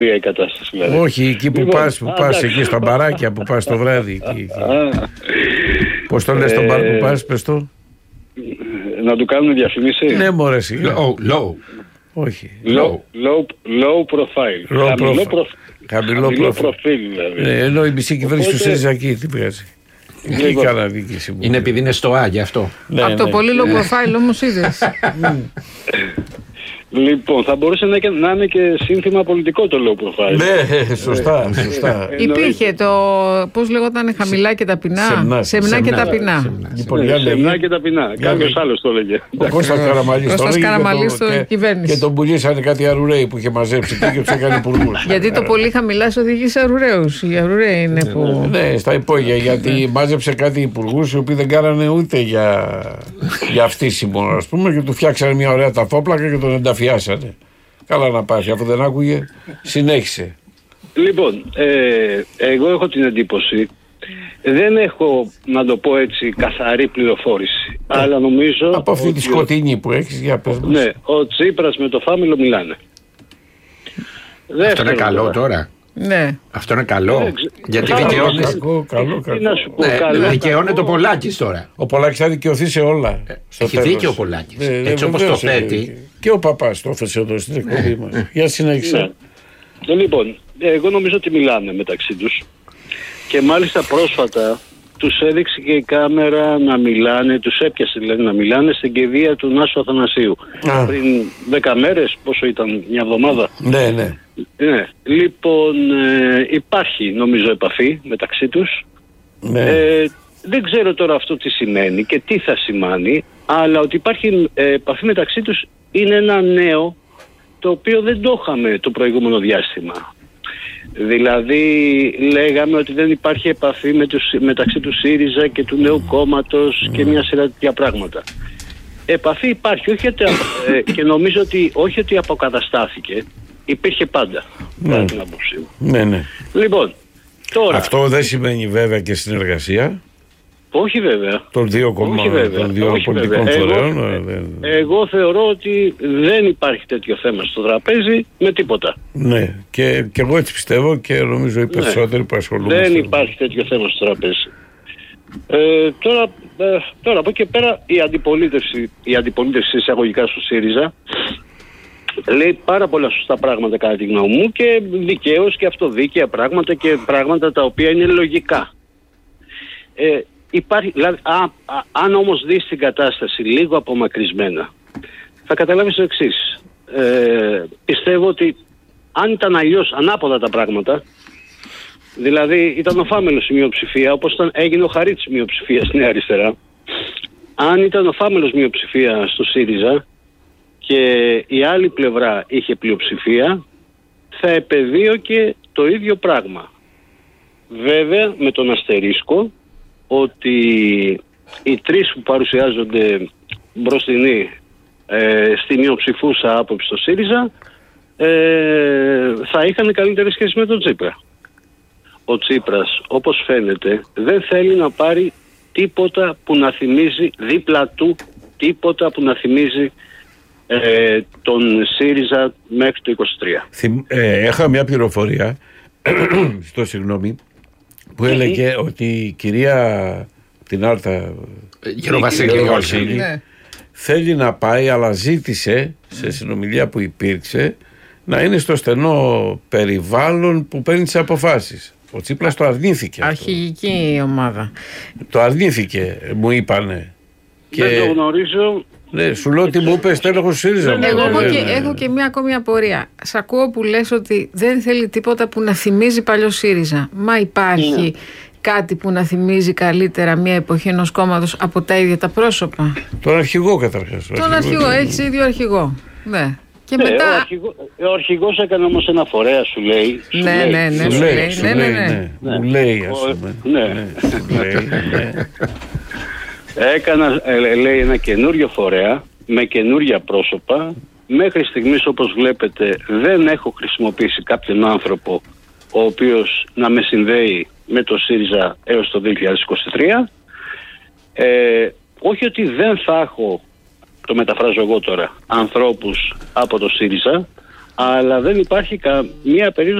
η κατάσταση δηλαδή. Όχι, εκεί που πας εκεί στα μπαράκια που πας το βράδυ. Πώς το λες τον μπαρ που πας, πες το. Να του κάνουμε διαφήμιση. Ναι, μωρέ, Low. Όχι. Low profile. Χαμηλό προφίλ δηλαδή. Ενώ η μισή κυβέρνηση του ΣΥΡΙΖΑ εκεί τι βγάζει. Εκεί κάνα διοίκηση. Είναι επειδή είναι στο Α, γι' αυτό. Από το πολύ low profile όμως είδες. Λοιπόν, θα μπορούσε να είναι και σύνθημα πολιτικό το low profile. Ναι, σωστά. Υπήρχε το, πώς λεγόταν, χαμηλά και ταπεινά. Σεμνά και ταπεινά. Σεμνά και ταπεινά. Κάποιος άλλος το έλεγε. Ο Κώστας Καραμαλής το έλεγε και τον πουλήσανε κάτι αρουραίοι που είχε μαζέψει και τους έκανε υπουργούς. Γιατί το πολύ χαμηλά σε οδηγεί σε αρουραίους. Οι αρουραίοι είναι που... Ναι, στα υπόγεια, γιατί μάζεψε κάτι υπουργούς οι οποίοι δεν κάνανε ούτε για αυτίσιμο, ας πούμε, και του φτιάξανε μια ωραία ταφόπλακα και τον ενταφιάσανε. Καλά να πάθει, αφού δεν άκουγε, συνέχισε. Λοιπόν, εγώ έχω την εντύπωση, δεν έχω, να το πω έτσι, καθαρή πληροφόρηση, αλλά νομίζω... Από αυτή τη σκοτεινή που έχεις, για πες μας. Ναι, ο Τσίπρας με το Φάμιλο μιλάνε. Αυτό είναι καλό τώρα. Ναι. Αυτό είναι καλό. Γιατί δικαιώνει. Καλό. Δικαιώνεται ο Πολάκης τώρα. Ο Πολάκης θα δικαιωθεί σε όλα. Έχει δίκιο ο Πολάκης. Έτσι όπως το θέτει. Και ο παπάς το έφεσε εδώ στην εκπομπή μας. Για συνέχισε. Λοιπόν, εγώ νομίζω ότι μιλάνε μεταξύ τους. Και μάλιστα πρόσφατα τους έδειξε και η κάμερα να μιλάνε, τους έπιασε δηλαδή να μιλάνε στην κηδεία του Νάσου Αθανασίου. Πριν 10 μέρες, πόσο ήταν, μια εβδομάδα. Ναι. Λοιπόν, υπάρχει νομίζω επαφή μεταξύ τους. Ναι. Δεν ξέρω τώρα αυτό τι σημαίνει και τι θα σημάνει, αλλά ότι υπάρχει επαφή μεταξύ τους είναι ένα νέο το οποίο δεν το είχαμε το προηγούμενο διάστημα. Δηλαδή λέγαμε ότι δεν υπάρχει επαφή μεταξύ του ΣΥΡΙΖΑ και του νέου κόμματος και μια σειρά τέτοια πράγματα. Επαφή υπάρχει, και νομίζω ότι όχι ότι αποκαταστάθηκε, υπήρχε πάντα. Ναι. Ναι. Λοιπόν, τώρα... Αυτό δεν σημαίνει βέβαια και συνεργασία. Όχι βέβαια. Των δύο κομμάτων, των δύο πολιτικών φορέων. Εγώ θεωρώ ότι δεν υπάρχει τέτοιο θέμα στο τραπέζι με τίποτα. Ναι, και εγώ έτσι πιστεύω και νομίζω οι περισσότεροι που ασχολούνται. Δεν υπάρχει τέτοιο θέμα στο τραπέζι. Τώρα από εκεί και πέρα η αντιπολίτευση εισαγωγικά στο ΣΥΡΙΖΑ λέει πάρα πολλά σωστά πράγματα κατά τη γνώμη μου και δικαίως και αυτοδίκαια πράγματα και πράγματα τα οποία είναι λογικά. Υπάρχει, δηλαδή, αν όμως δεις την κατάσταση λίγο απομακρυσμένα θα καταλάβεις το εξής. Πιστεύω ότι αν ήταν αλλιώς ανάποδα τα πράγματα, δηλαδή ήταν ο Φάμελος η μειοψηφία όπως έγινε ο Χαρίτης η μειοψηφία στη Νέα Αριστερά, αν ήταν ο Φάμελος μειοψηφία στο ΣΥΡΙΖΑ και η άλλη πλευρά είχε πλειοψηφία, θα επεδίωκε το ίδιο πράγμα. Βέβαια με τον αστερίσκο ότι οι τρεις που παρουσιάζονται μπροστινοί στη μειοψηφούσα άποψη στο ΣΥΡΙΖΑ θα είχαν καλύτερη σχέση με τον Τσίπρα. Ο Τσίπρας, όπως φαίνεται, δεν θέλει να πάρει τίποτα που να θυμίζει δίπλα του, τίποτα που να θυμίζει τον ΣΥΡΙΖΑ μέχρι το 23. Έχα μια πληροφορία συγγνώμη, που έλεγε ότι η κυρία την Άρτα Γεροβασίλη θέλει να πάει, αλλά ζήτησε σε συνομιλία που υπήρξε να είναι στο στενό περιβάλλον που παίρνει τις αποφάσεις. Ο Τσίπρας το αρνήθηκε. Αρχηγική ομάδα. Το αρνήθηκε, μου είπανε. Δεν το γνωρίζω. Ναι, σου λέω ότι μου είπε τέλεχος ΣΥΡΙΖΑ. Εγώ έχω και μια ακόμη απορία. Σ' ακούω που λες ότι δεν θέλει τίποτα που να θυμίζει παλιό ΣΥΡΙΖΑ. Μα υπάρχει κάτι που να θυμίζει καλύτερα μια εποχή ενός κόμματος από τα ίδια τα πρόσωπα? Τον αρχηγό καταρχάς. Τον αρχηγό, έχεις ίδιο αρχηγό. Ναι. Και μετά... Ο αρχηγός έκανε όμως ένα φορέα, σου λέει. Ναι. Μου λέει, ας πούμε. Ναι. Έκανα, λέει, ένα καινούριο φορέα με καινούρια πρόσωπα. Μέχρι στιγμής, όπως βλέπετε, δεν έχω χρησιμοποιήσει κάποιον άνθρωπο ο οποίος να με συνδέει με το ΣΥΡΙΖΑ έως το 2023. Όχι ότι δεν θα έχω, το μεταφράζω εγώ τώρα, ανθρώπους από το ΣΥΡΙΖΑ, αλλά δεν υπάρχει καμία περίπτωση